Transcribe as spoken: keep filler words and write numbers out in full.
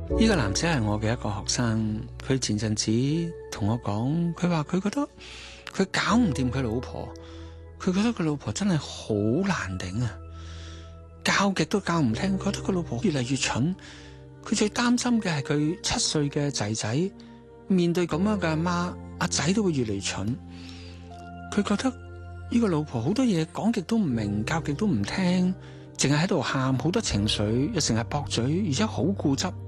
呢個男仔係我嘅一個學生，佢前陣子同我講，佢話佢覺得佢搞唔掂佢老婆，佢覺得佢老婆真係好難頂啊，教極都教唔聽，覺得佢老婆越嚟越蠢。佢最擔心嘅係佢七歲嘅仔仔面對咁樣嘅阿媽，阿仔都會越嚟越蠢。佢覺得呢個老婆好多嘢講極都唔明，教極都唔聽，淨係喺度喊，好多情緒，又成日駁嘴，而且好固執。